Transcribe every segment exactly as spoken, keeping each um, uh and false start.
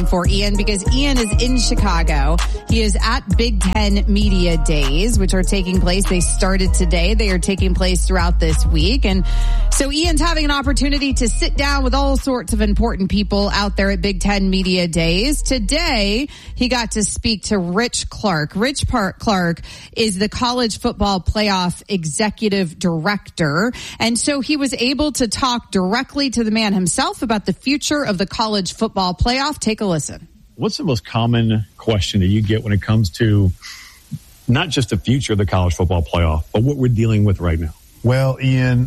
For Ian, because Ian is in Chicago. He is at Big Ten Media Days, which are taking place. They started today. They are taking place throughout this week. And so Ian's having an opportunity to sit down with all sorts of important people out there at Big Ten Media Days. Today, he got to speak to Rich Clark. Rich Clark is the College Football Playoff Executive Director. And so he was able to talk directly to the man himself about the future of the College Football Playoff. Take a listen. What's the most common question that you get when it comes to not just the future of the college football playoff, but what we're dealing with right now? Well, Ian,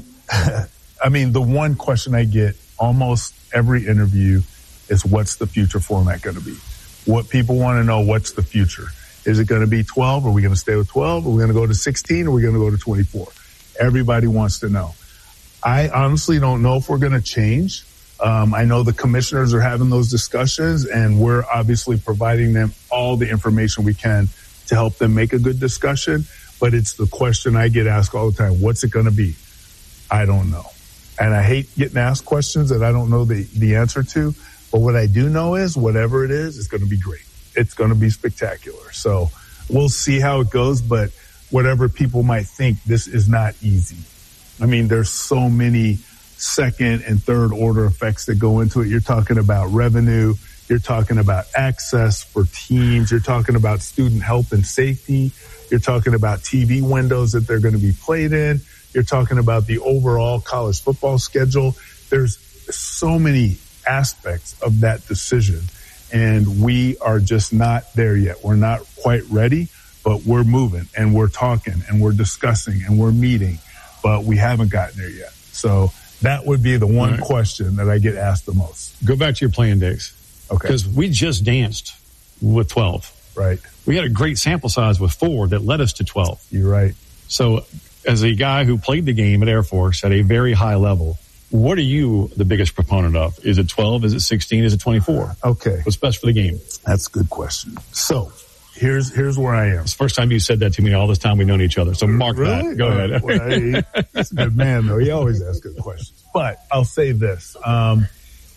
I mean, the one question I get almost every interview is what's the future format going to be? What people want to know, what's the future? Is it going to be twelve? Are we going to stay with twelve? Are we going to go to sixteen? Or are we going to go to twenty-four? Everybody wants to know. I honestly don't know if we're going to change. Um, I know the commissioners are having those discussions, and we're obviously providing them all the information we can to help them make a good discussion. But it's the question I get asked all the time. What's it going to be? I don't know. And I hate getting asked questions that I don't know the, the answer to. But what I do know is whatever it is, it's going to be great. It's going to be spectacular. So we'll see how it goes. But whatever people might think, this is not easy. I mean, there's so many second and third order effects that go into it. You're talking about revenue. You're talking about access for teams. You're talking about student health and safety. You're talking about T V windows that they're going to be played in. You're talking about the overall college football schedule. There's so many aspects of that decision, and we are just not there yet. We're not quite ready, but we're moving and we're talking and we're discussing and we're meeting, but we haven't gotten there yet. So that would be the one right. question that I get asked the most. Go back to your playing days. Okay. Because we just danced with twelve. Right. We had a great sample size with four that led us to twelve. You're right. So as a guy who played the game at Air Force at a very high level, what are you the biggest proponent of? Is it twelve? Is it sixteen? Is it twenty-four? Okay. What's best for the game? That's a good question. So here's here's where I am. It's the first time you said that to me all this time we've known each other. So mark really? that. Go uh, ahead. Well, he, he's a good man, though. He always asks good questions. But I'll say this. Um,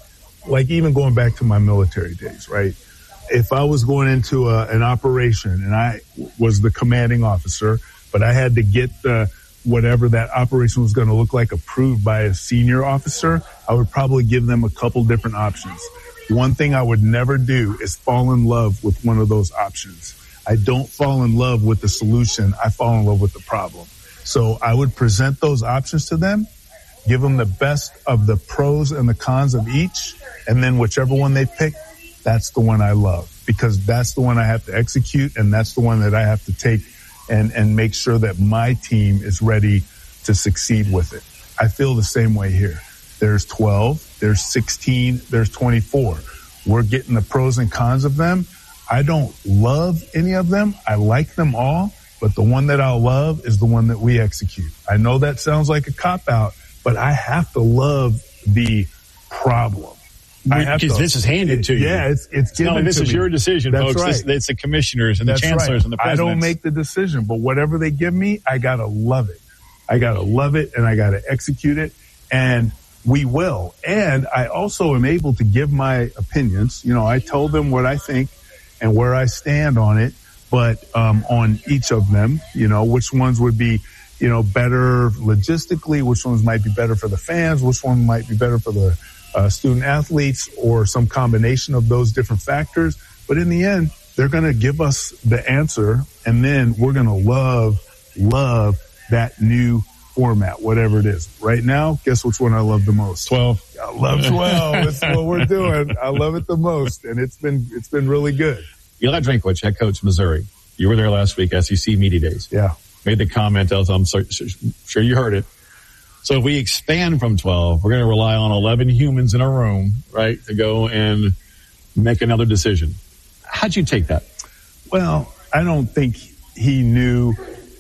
like even going back to my military days, right? If I was going into a, an operation and I was the commanding officer, but I had to get the whatever that operation was going to look like approved by a senior officer, I would probably give them a couple different options. One thing I would never do is fall in love with one of those options. I don't fall in love with the solution. I fall in love with the problem. So I would present those options to them, give them the best of the pros and the cons of each, and then whichever one they pick, that's the one I love, because that's the one I have to execute, and that's the one that I have to take and, and make sure that my team is ready to succeed with it. I feel the same way here. There's twelve, there's sixteen, there's twenty-four. We're getting the pros and cons of them. I don't love any of them. I like them all, but the one that I'll love is the one that we execute. I know that sounds like a cop-out, but I have to love the problem. Because this is handed to you. Yeah, it's it's given no, this to is me. your decision, That's folks. Right. This, it's the commissioners and That's the chancellors right. and the presidents. I don't make the decision, but whatever they give me, I gotta love it. I gotta love it, and I gotta execute it, and we will. And I also am able to give my opinions. You know, I tell them what I think and where I stand on it, but um, on each of them, you know, which ones would be, you know, better logistically, which ones might be better for the fans, which one might be better for the uh, student athletes, or some combination of those different factors. But in the end, they're going to give us the answer, and then we're going to love, love that new format, whatever it is. Right now, guess which one I love the most? twelve. I love twelve. That's what we're doing. I love it the most, and it's been it's been really good. Eli Drinkwitz, head coach, Missouri. You were there last week, S E C Media Days. Yeah. Made the comment, I'm so, sure you heard it. So if we expand from twelve, we're going to rely on eleven humans in a room, right, to go and make another decision. How'd you take that? Well, I don't think he knew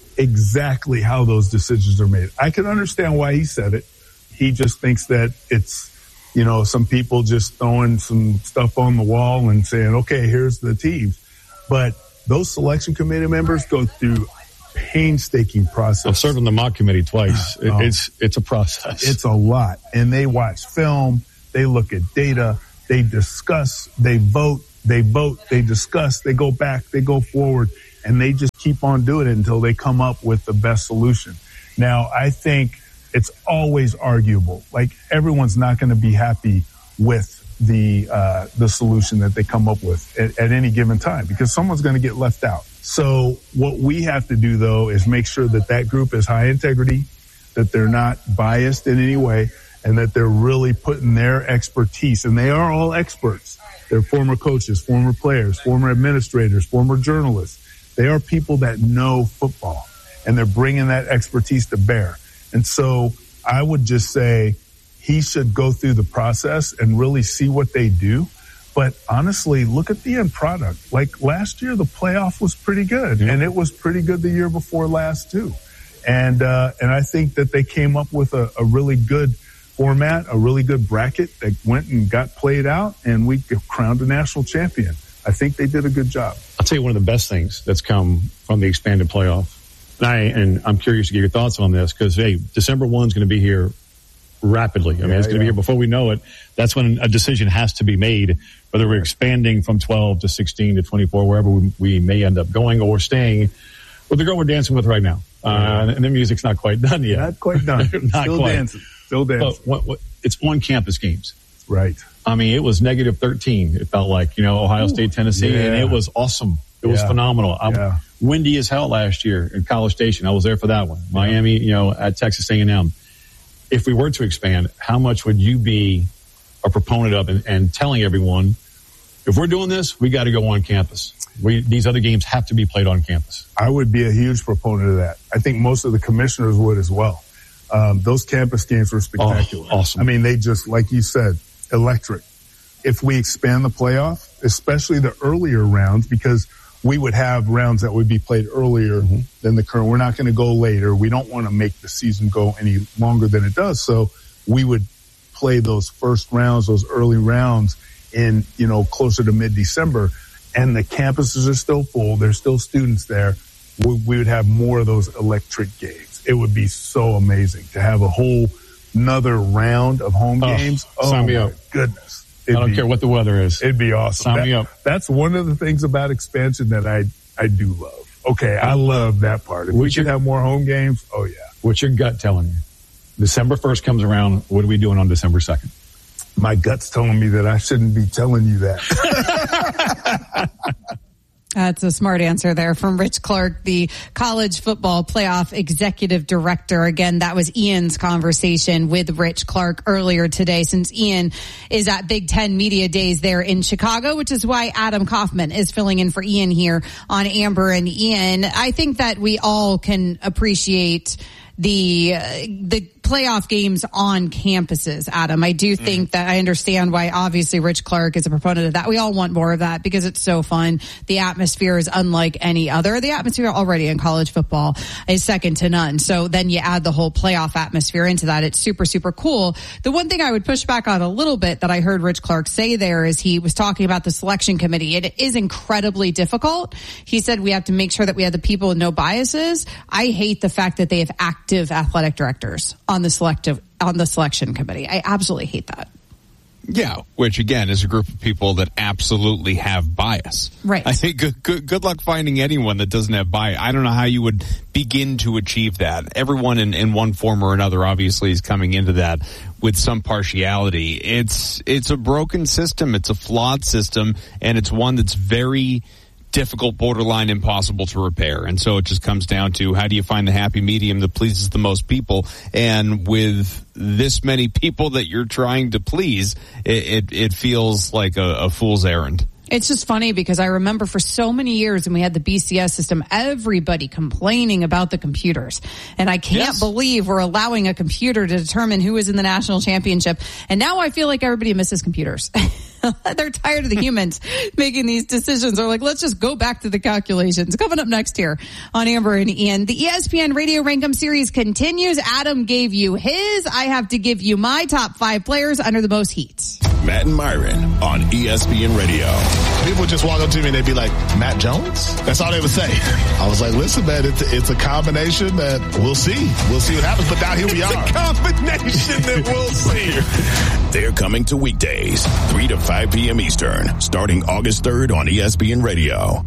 exactly how those decisions are made. I can understand why he said it. He just thinks that it's, you know, some people just throwing some stuff on the wall and saying, okay, here's the teams. But those selection committee members go through painstaking process. I've served on the mock committee twice. Oh. It's, it's a process. It's a lot. And they watch film. They look at data. They discuss, they vote, they vote, they discuss, they go back, they go forward, and they just keep on doing it until they come up with the best solution. Now, I think it's always arguable. Like, everyone's not going to be happy with the uh, the solution that they come up with at, at any given time, because someone's going to get left out. So what we have to do, though, is make sure that that group is high integrity, that they're not biased in any way, and that they're really putting their expertise. And they are all experts. They're former coaches, former players, former administrators, former journalists. They are people that know football, and they're bringing that expertise to bear. And so I would just say he should go through the process and really see what they do. But honestly, look at the end product. Like, last year, the playoff was pretty good, yeah. and it was pretty good the year before last too. And uh, and I think that they came up with a, a really good format, a really good bracket that went and got played out, and we crowned a national champion. I think they did a good job. I'll tell you one of the best things that's come from the expanded playoff. And, I, and I'm curious to get your thoughts on this, because, hey, December first is going to be here rapidly. I mean, yeah, it's going to yeah. be here before we know it. That's when a decision has to be made, whether we're expanding from twelve to sixteen to twenty-four, wherever we, we may end up going, or staying with the girl we're dancing with right now. Uh, and the music's not quite done yet. Not quite done. not Still quite. dancing. Still dancing. But what, what, it's on-campus games. Right. I mean, it was negative thirteen. It felt like, you know, Ohio Ooh, State, Tennessee, yeah. and it was awesome. It yeah. was phenomenal. I'm, yeah. Windy as hell last year in College Station. I was there for that one. Yeah. Miami, you know, at Texas A and M. If we were to expand, how much would you be a proponent of and, and telling everyone, if we're doing this, we got to go on campus. We, these other games have to be played on campus. I would be a huge proponent of that. I think most of the commissioners would as well. Um, those campus games were spectacular. Oh, awesome. I mean, they just, like you said, electric. If we expand the playoff, especially the earlier rounds, because we would have rounds that would be played earlier mm-hmm. than the current. We're not going to go later. We don't want to make the season go any longer than it does. So we would play those first rounds, those early rounds in, you know, closer to mid-December. And the campuses are still full. There's still students there. We, we would have more of those electric games. It would be so amazing to have a whole another round of home oh, games. Oh, sign me my up. goodness. It'd I don't be, care what the weather is. It'd be awesome. Sign that, me up. That's one of the things about expansion that I, I do love. Okay, I love that part. If What's we could your, have more home games, oh yeah. What's your gut telling you? December first comes around. What are we doing on December second? My gut's telling me that I shouldn't be telling you that. That's a smart answer there from Rich Clark, the college football playoff executive director. Again, that was Ian's conversation with Rich Clark earlier today, since Ian is at Big Ten Media Days there in Chicago, which is why Adam Kaufman is filling in for Ian here on Amber and Ian. I think that we all can appreciate the uh, the playoff games on campuses, Adam. I do think mm. that I understand why obviously Rich Clark is a proponent of that. We all want more of that because it's so fun. The atmosphere is unlike any other. The atmosphere already in college football is second to none. So then you add the whole playoff atmosphere into that. It's super, super cool. The one thing I would push back on a little bit that I heard Rich Clark say there is he was talking about the selection committee. It is incredibly difficult. He said we have to make sure that we have the people with no biases. I hate the fact that they have active athletic directors on the selective on the selection committee. I absolutely hate that. Yeah, which again is a group of people that absolutely have bias. Right. I think good, good, good luck finding anyone that doesn't have bias. I don't know how you would begin to achieve that. Everyone in, in one form or another obviously is coming into that with some partiality. It's, it's a broken system. It's a flawed system, and it's one that's very difficult, borderline impossible to repair. And so it just comes down to how do you find the happy medium that pleases the most people? And with this many people that you're trying to please, it, it, it feels like a, a fool's errand. It's just funny because I remember for so many years when we had the B C S system, everybody complaining about the computers. And I can't yes. believe we're allowing a computer to determine who is in the national championship. And now I feel like everybody misses computers. They're tired of the humans making these decisions. They're like, let's just go back to the calculations. Coming up next here on Amber and Ian, the E S P N Radio Rankum series continues. Adam gave you his. I have to give you my top five players under the most heat. Matt and Myron on E S P N Radio. People would just walk up to me and they'd be like, Matt Jones? That's all they would say. I was like, listen, man, it's, it's a combination that we'll see. We'll see what happens. But now here we it's are. It's a combination that we'll see. They're coming to weekdays, three to five p.m. Eastern, starting August third on E S P N Radio.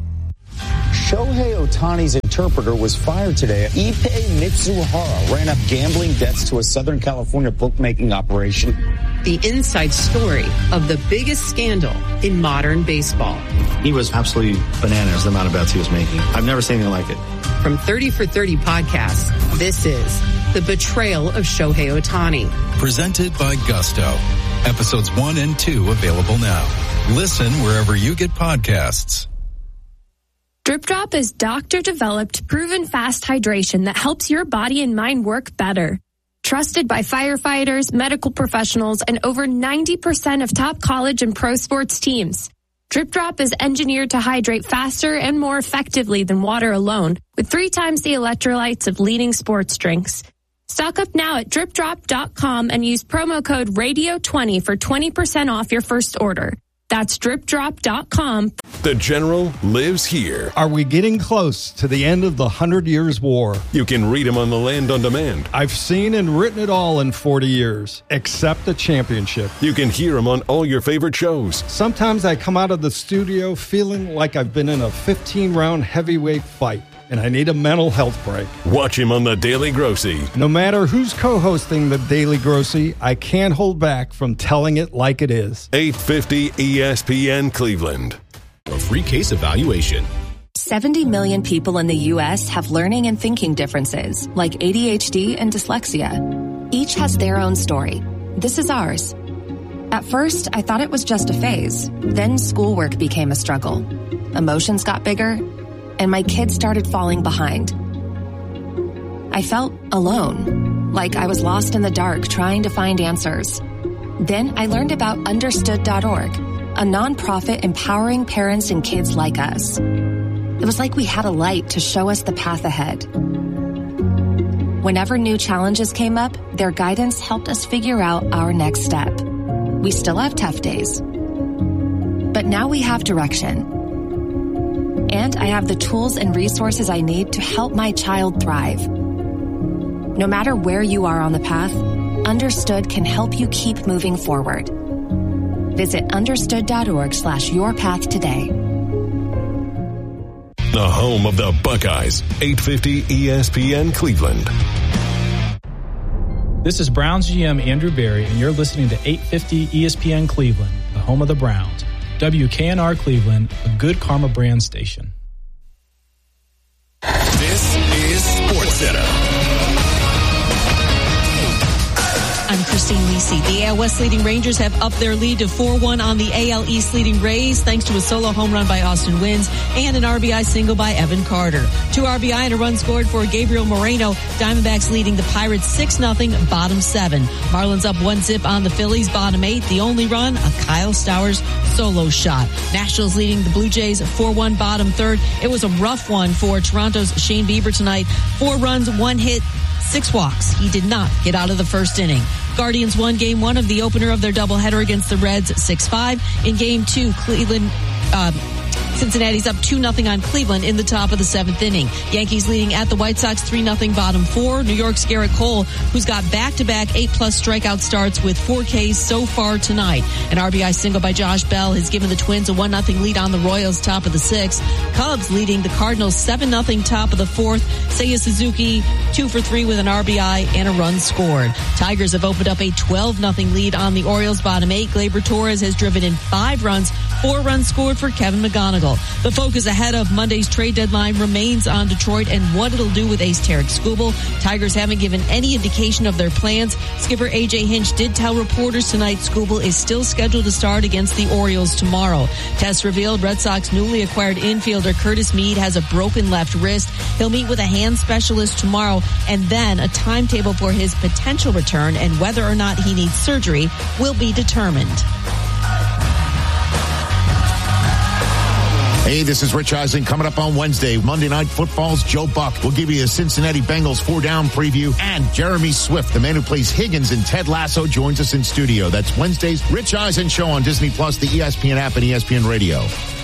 Shohei Ohtani's interpreter was fired today. Ippei Mitsuhara ran up gambling debts to a Southern California bookmaking operation. The inside story of the biggest scandal in modern baseball. He was absolutely bananas, the amount of bets he was making. I've never seen anything like it. From thirty for thirty podcasts, this is The Betrayal of Shohei Ohtani. Presented by Gusto. Episodes one and two available now. Listen wherever you get podcasts. Drip Drop is doctor-developed, proven fast hydration that helps your body and mind work better. Trusted by firefighters, medical professionals, and over ninety percent of top college and pro sports teams. Drip Drop is engineered to hydrate faster and more effectively than water alone, with three times the electrolytes of leading sports drinks. Stock up now at drip drop dot com and use promo code radio twenty for twenty percent off your first order. That's drip drop dot com. The General lives here. Are we getting close to the end of the Hundred Years' War? You can read him on the Land on Demand. I've seen and written it all in forty years, except the championship. You can hear him on all your favorite shows. Sometimes I come out of the studio feeling like I've been in a fifteen-round heavyweight fight, and I need a mental health break. Watch him on The Daily Grossy. No matter who's co-hosting The Daily Grossy, I can't hold back from telling it like it is. eight fifty E S P N Cleveland. A free case evaluation. seventy million people in the U S have learning and thinking differences, like A D H D and dyslexia. Each has their own story. This is ours. At first, I thought it was just a phase. Then schoolwork became a struggle. Emotions got bigger, and my kids started falling behind. I felt alone, like I was lost in the dark trying to find answers. Then I learned about understood dot org, a nonprofit empowering parents and kids like us. It was like we had a light to show us the path ahead. Whenever new challenges came up, their guidance helped us figure out our next step. We still have tough days, but now we have direction. And I have the tools and resources I need to help my child thrive. No matter where you are on the path, Understood can help you keep moving forward. Visit understood dot org slash your path today. The home of the Buckeyes, eight fifty E S P N Cleveland. This is Browns G M Andrew Berry, and you're listening to eight fifty E S P N Cleveland, the home of the Browns. W K N R Cleveland, a Good Karma brand station. This is SportsCenter. I'm Christine Lisi. The A L West leading Rangers have upped their lead to four one on the A L East leading Rays thanks to a solo home run by Austin Wynns and an R B I single by Evan Carter. Two R B I and a run scored for Gabriel Moreno. Diamondbacks leading the Pirates six nothing, bottom seven. Marlins up one zip on the Phillies, bottom eight. The only run, a Kyle Stowers solo shot. Nationals leading the Blue Jays four one, bottom third. It was a rough one for Toronto's Shane Bieber tonight. Four runs, one hit, six walks. He did not get out of the first inning. Guardians won game one of the opener of their doubleheader against the Reds six five. In game two, Cleveland, uh, Cincinnati's up two nothing on Cleveland in the top of the seventh inning. Yankees leading at the White Sox three nothing, bottom four. New York's Garrett Cole, who's got back-to-back eight-plus strikeout starts with four Ks so far tonight. An R B I single by Josh Bell has given the Twins a one nothing lead on the Royals, top of the sixth. Cubs leading the Cardinals seven nothing, top of the fourth. Seiya Suzuki, two for three with an R B I and a run scored. Tigers have opened up a twelve nothing lead on the Orioles, bottom eight. Gleyber Torres has driven in five runs, four runs scored for Kevin McGonigal. The focus ahead of Monday's trade deadline remains on Detroit and what it'll do with ace Tarek Skubal. Tigers haven't given any indication of their plans. Skipper A J Hinch did tell reporters tonight Skubal is still scheduled to start against the Orioles tomorrow. Tests revealed Red Sox newly acquired infielder Curtis Mead has a broken left wrist. He'll meet with a hand specialist tomorrow, and then a timetable for his potential return and whether or not he needs surgery will be determined. Hey, this is Rich Eisen. Coming up on Wednesday, Monday Night Football's Joe Buck. We'll give you a Cincinnati Bengals four-down preview. And Jeremy Swift, the man who plays Higgins in Ted Lasso, joins us in studio. That's Wednesday's Rich Eisen Show on Disney Plus, the E S P N app, and E S P N Radio.